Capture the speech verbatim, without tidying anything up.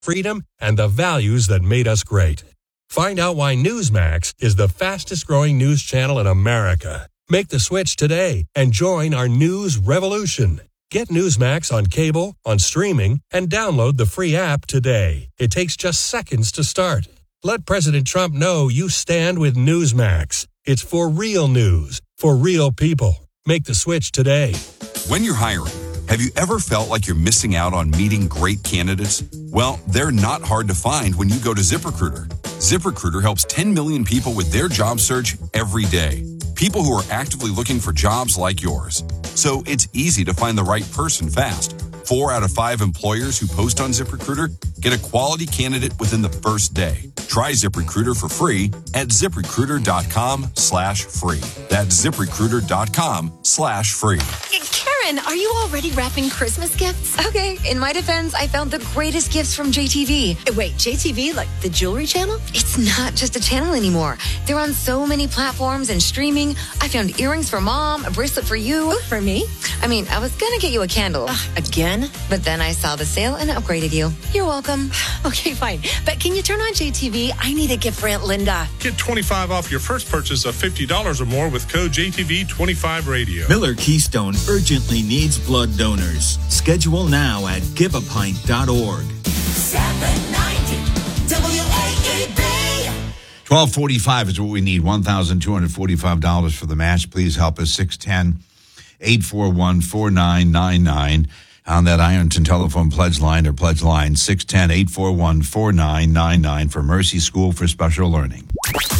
freedom, and the values that made us great. Find out why Newsmax is the fastest growing news channel in America. Make the switch today and join our news revolution. Get Newsmax on cable, on streaming, and download the free app today. It takes just seconds to start. Let President Trump know you stand with Newsmax. It's for real news, for real people. Make the switch today. When you're hiring, have you ever felt like you're missing out on meeting great candidates? Well, they're not hard to find when you go to ZipRecruiter. ZipRecruiter helps ten million people with their job search every day. People who are actively looking for jobs like yours. So it's easy to find the right person fast. Four out of five employers who post on ZipRecruiter get a quality candidate within the first day. Try ZipRecruiter for free at ZipRecruiter.com slash free. That's ZipRecruiter.com slash free. Karen, are you already wrapping Christmas gifts? Okay, in my defense, I found the greatest gifts from J T V. Wait, J T V, like the jewelry channel? It's not just a channel anymore. They're on so many platforms and streaming. I found earrings for mom, a bracelet for you. Ooh, for me? I mean, I was gonna get you a candle. Uh, again? But then I saw the sale and upgraded you. You're welcome. Okay, fine. But can you turn on J T V? I need a gift for Aunt Linda. Get twenty-five dollars off your first purchase of fifty dollars or more with code J T V twenty-five radio. Miller Keystone urgently needs blood donors. Schedule now at give a pint dot org. seven ninety W A E B. twelve forty-five is what we need. one thousand two hundred forty-five dollars for the match. Please help us. six one zero, eight four one, four nine nine nine on that Ironton telephone pledge line or pledge line. six one zero, eight four one, four nine nine nine for Mercy School for Special Learning.